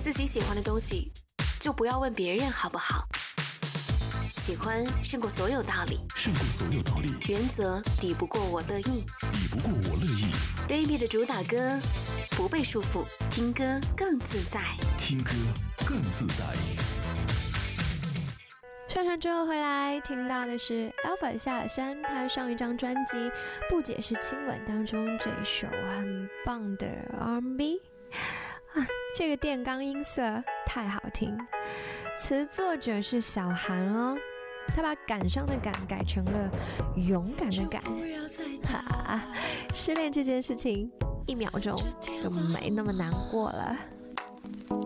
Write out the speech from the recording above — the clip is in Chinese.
自己喜欢的东西，就不要问别人好不好。喜欢胜过所有道理， 胜过所有道理。 原则抵不过我乐意， 抵不过我乐意。 Baby 的主打歌，不被束缚，听歌更自在， 听歌更自在。 上传之后回来听到的是 Alpha 夏尔山，他上一张专辑《不解释亲吻》当中这首很棒的 R&B 这个电钢音色太好听。词作者是小韩哦，他把感伤的感改成了勇敢的感。失恋这件事情1秒钟就没那么难过了。